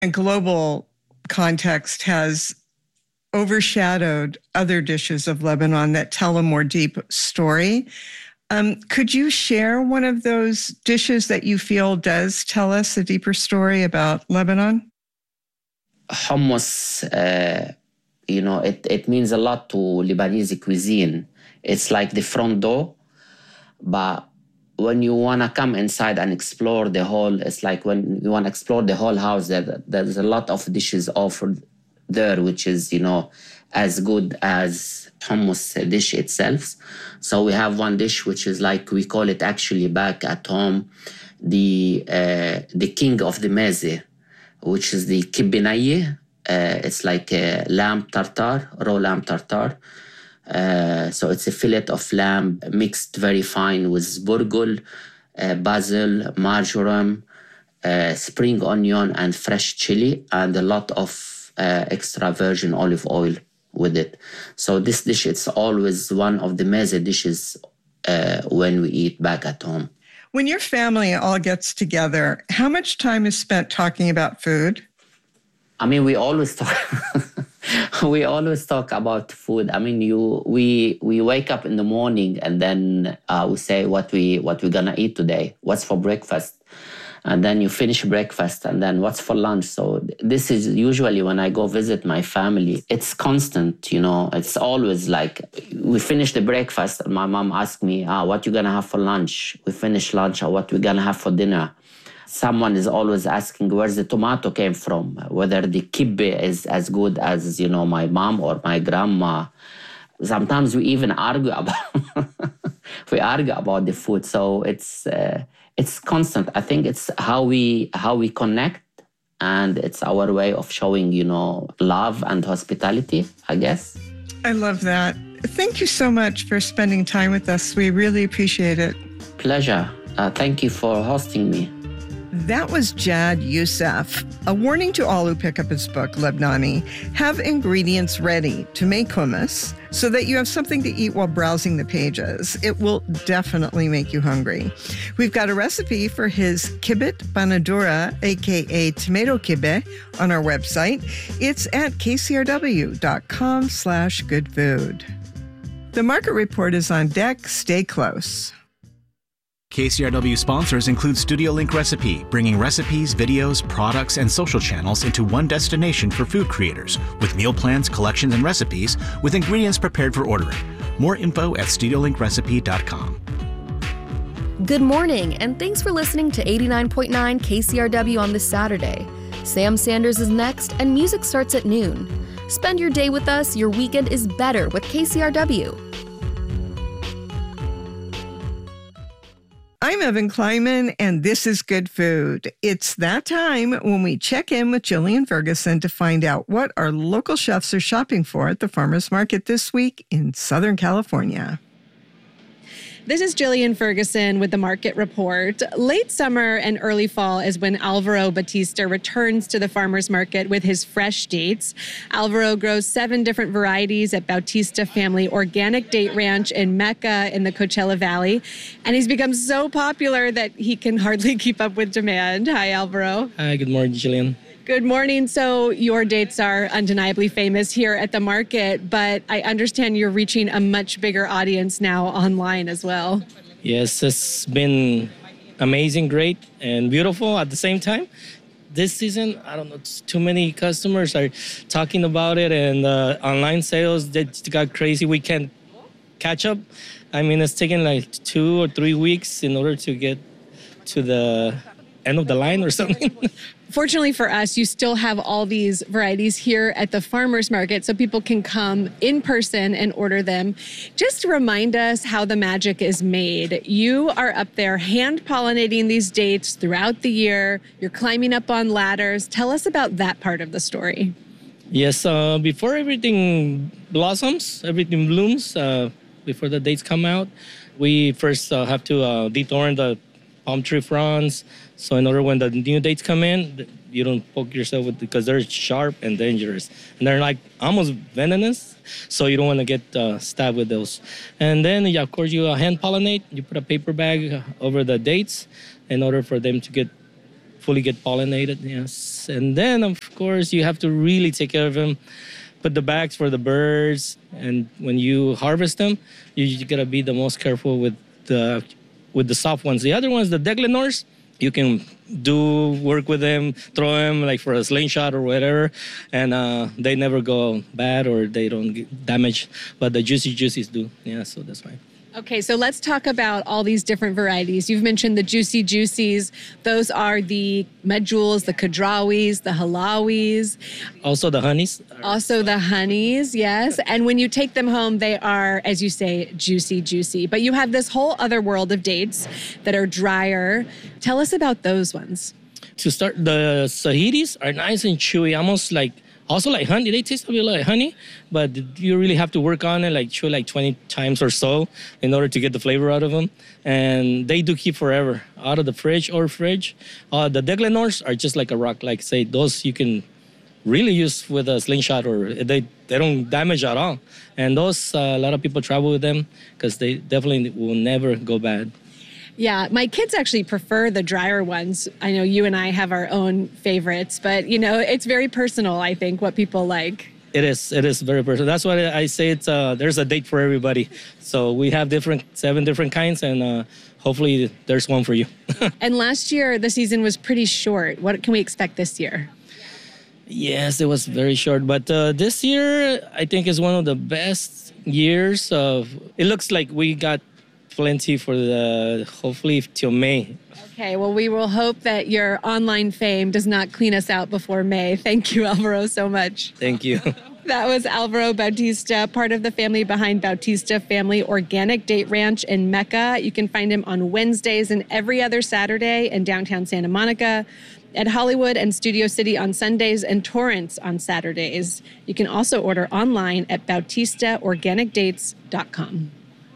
and global context has overshadowed other dishes of Lebanon that tell a more deep story. Could you share one of those dishes that you feel does tell us a deeper story about Lebanon? Hummus, it means a lot to Lebanese cuisine. It's like the front door, but when you want to come inside and explore the whole, it's like when you want to explore the whole house, there's a lot of dishes offered there, which is, as good as hummus dish itself. So we have one dish, which is like, we call it actually back at home, the king of the meze, which is the kibbinaye. It's like a lamb tartare, raw lamb tartare. So it's a fillet of lamb mixed very fine with burgul, basil, marjoram, spring onion, and fresh chili, and a lot of extra virgin olive oil with it. So this dish, it's always one of the meze dishes when we eat back at home. When your family all gets together, how much time is spent talking about food? I mean, we always talk. We always talk about food. I mean, we wake up in the morning and then we say what we're gonna eat today. What's for breakfast? And then you finish breakfast, and then what's for lunch? So this is usually when I go visit my family. It's constant, It's always like we finish the breakfast, and my mom asks me, what you gonna have for lunch? We finish lunch, or what we gonna have for dinner? Someone is always asking where the tomato came from, whether the kibbeh is as good as, my mom or my grandma. Sometimes we even argue about the food. So it's constant. I think it's how we connect, and it's our way of showing, love and hospitality, I guess. I love that. Thank you so much for spending time with us. We really appreciate it. Pleasure. Thank you for hosting me. That was Jad Youssef. A warning to all who pick up his book, Lebnani: have ingredients ready to make hummus so that you have something to eat while browsing the pages. It will definitely make you hungry. We've got a recipe for his kibbeh banadura, aka tomato kibbeh, on our website. It's at kcrw.com/goodfood. The Market Report is on deck. Stay close. KCRW sponsors include Studio Link Recipe, bringing recipes, videos, products, and social channels into one destination for food creators, with meal plans, collections, and recipes, with ingredients prepared for ordering. More info at studiolinkRecipe.com. Good morning, and thanks for listening to 89.9 KCRW on this Saturday. Sam Sanders is next, and music starts at noon. Spend your day with us. Your weekend is better with KCRW. I'm Evan Kleiman, and this is Good Food. It's that time when we check in with Jillian Ferguson to find out what our local chefs are shopping for at the farmers market this week in Southern California. This is Jillian Ferguson with the Market Report. Late summer and early fall is when Alvaro Batista returns to the farmers market with his fresh dates. Alvaro grows 7 different varieties at Bautista Family Organic Date Ranch in Mecca in the Coachella Valley. And he's become so popular that he can hardly keep up with demand. Hi, Alvaro. Hi, good morning, Jillian. Good morning. So your dates are undeniably famous here at the market, but I understand you're reaching a much bigger audience now online as well. Yes, it's been amazing, great, and beautiful at the same time. This season, I don't know, too many customers are talking about it, and online sales, that got crazy. We can't catch up. I mean, it's taken like 2 or 3 weeks in order to get to the end of the line or something. Fortunately for us, you still have all these varieties here at the farmers market so people can come in person and order them. Just remind us how the magic is made. You are up there hand pollinating these dates throughout the year. You're climbing up on ladders. Tell us about that part of the story. Yes, before everything blossoms, everything blooms, before the dates come out, we first have to dethorn the palm tree fronds. So in order when the new dates come in, you don't poke yourself with, because they're sharp and dangerous. And they're like almost venomous. So you don't want to get stabbed with those. And then, yeah, of course, you hand pollinate. You put a paper bag over the dates in order for them to get fully get pollinated. Yes, and then of course you have to really take care of them. Put the bags for the birds, and when you harvest them, you gotta be the most careful with the soft ones. The other ones, the Deglenors, you can do work with them, throw them like for a slingshot or whatever, and they never go bad or they don't get damaged. But the Juicies do. Yeah, so that's why. Okay, so let's talk about all these different varieties. You've mentioned the Juicies. Those are the Medules, the Khajrawis, the Halawis. Also the honeys. Also the honeys, yes. And when you take them home, they are, as you say, juicy. But you have this whole other world of dates that are drier. Tell us about those ones. To start, the Sahiris are nice and chewy, almost like, also like honey. They taste a bit like honey, but you really have to work on it, like chew like 20 times or so in order to get the flavor out of them. And they do keep forever out of the fridge. The Deglenors are just like a rock. Like say, those you can really use with a slingshot, or they don't damage at all. And those, a lot of people travel with them because they definitely will never go bad. Yeah, my kids actually prefer the drier ones. I know you and I have our own favorites, but it's very personal, I think, what people like. It is very personal. That's why I say it's there's a date for everybody. So we have 7 different kinds, and hopefully there's one for you. And last year, the season was pretty short. What can we expect this year? Yes, it was very short. But this year, I think is one of the best years of... It looks like we got plenty for hopefully till May. Okay, well, we will hope that your online fame does not clean us out before May. Thank you, Alvaro, so much. Thank you. That was Alvaro Bautista, part of the family behind Bautista Family Organic Date Ranch in Mecca. You can find him on Wednesdays and every other Saturday in downtown Santa Monica, at Hollywood and Studio City on Sundays, and Torrance on Saturdays. You can also order online at bautistaorganicdates.com.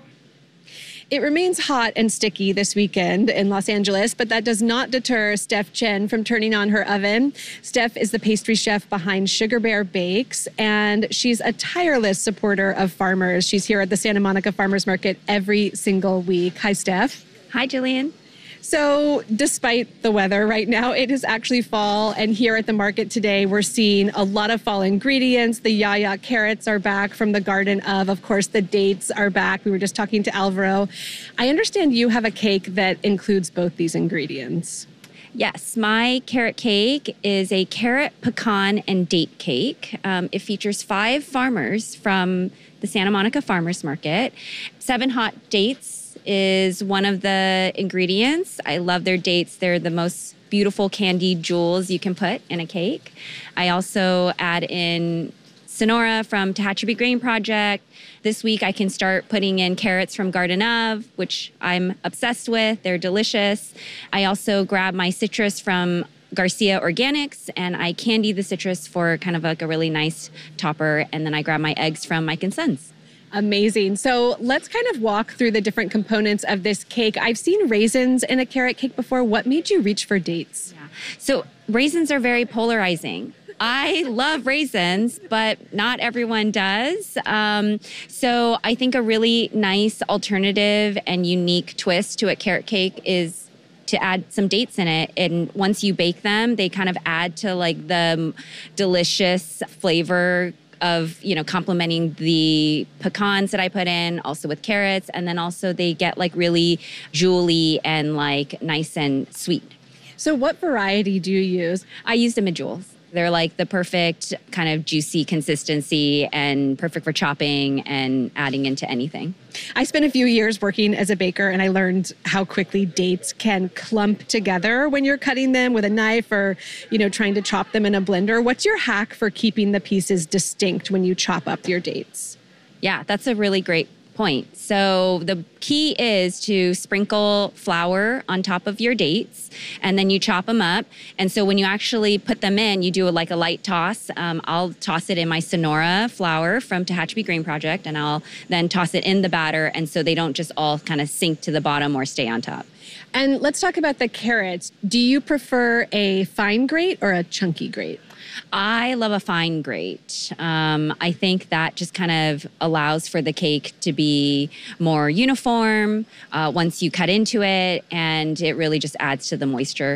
It remains hot and sticky this weekend in Los Angeles, but that does not deter Steph Chen from turning on her oven. Steph is the pastry chef behind Sugar Bear Bakes, and she's a tireless supporter of farmers. She's here at the Santa Monica Farmers Market every single week. Hi, Steph. Hi, Jillian. So despite the weather right now, it is actually fall. And here at the market today, we're seeing a lot of fall ingredients. The Yaya carrots are back from the garden of course, the dates are back. We were just talking to Alvaro. I understand you have a cake that includes both these ingredients. Yes, my carrot cake is a carrot, pecan, and date cake. It features 5 farmers from the Santa Monica Farmers Market. 7 hot dates is one of the ingredients. I love their dates. They're the most beautiful candied jewels you can put in a cake. I also add in Sonora from Tehachapi Grain Project. This week I can start putting in carrots from Garden of, which I'm obsessed with. They're delicious. I also grab my citrus from Garcia Organics, and I candy the citrus for kind of like a really nice topper. And then I grab my eggs from Mike & Sons. Amazing. So let's kind of walk through the different components of this cake. I've seen raisins in a carrot cake before. What made you reach for dates? Yeah. So raisins are very polarizing. I love raisins, but not everyone does. So I think a really nice alternative and unique twist to a carrot cake is to add some dates in it. And once you bake them, they kind of add to like the delicious flavor of, complementing the pecans that I put in, also with carrots. And then also they get like really jewelly and like nice and sweet. So what variety do you use? I used a Medules. They're like the perfect kind of juicy consistency and perfect for chopping and adding into anything. I spent a few years working as a baker, and I learned how quickly dates can clump together when you're cutting them with a knife or, trying to chop them in a blender. What's your hack for keeping the pieces distinct when you chop up your dates? Yeah, that's a really great point. So the key is to sprinkle flour on top of your dates, and then you chop them up. And so when you actually put them in, you do like a light toss. I'll toss it in my Sonora flour from Tehachapi Grain Project, and I'll then toss it in the batter, and so they don't just all kind of sink to the bottom or stay on top. And let's talk about the carrots. Do you prefer a fine grate or a chunky grate? I love a fine grate. I think that just kind of allows for the cake to be more uniform once you cut into it, and it really just adds to the moisture.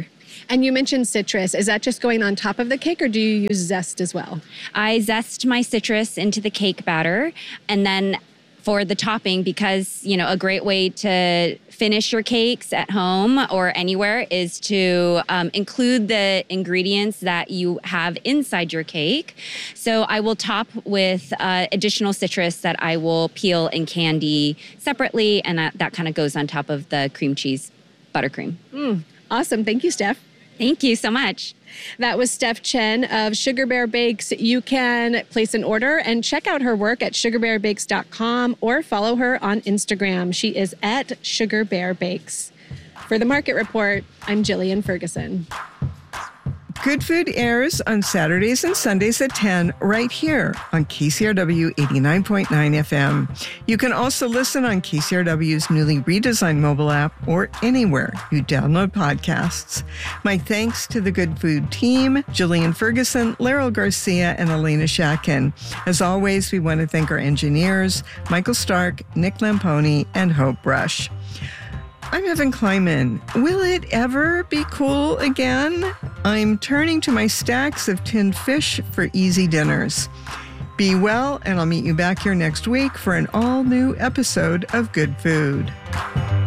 And you mentioned citrus. Is that just going on top of the cake, or do you use zest as well? I zest my citrus into the cake batter, and then for the topping, because, a great way to finish your cakes at home or anywhere is to include the ingredients that you have inside your cake. So I will top with additional citrus that I will peel and candy separately, and that kind of goes on top of the cream cheese buttercream. Awesome. Thank you, Steph. Thank you so much. That was Steph Chen of Sugar Bear Bakes. You can place an order and check out her work at sugarbearbakes.com or follow her on Instagram. She is at Sugar Bear Bakes. For the Market Report, I'm Jillian Ferguson. Good Food airs on Saturdays and Sundays at 10 right here on KCRW 89.9 FM. You can also listen on KCRW's newly redesigned mobile app or anywhere you download podcasts. My thanks to the Good Food team, Jillian Ferguson, Laryl Garcia, and Elena Shatkin. As always, we want to thank our engineers, Michael Stark, Nick Lamponi, and Hope Brush. I'm Evan Kleiman. Will it ever be cool again? I'm turning to my stacks of tinned fish for easy dinners. Be well, and I'll meet you back here next week for an all-new episode of Good Food.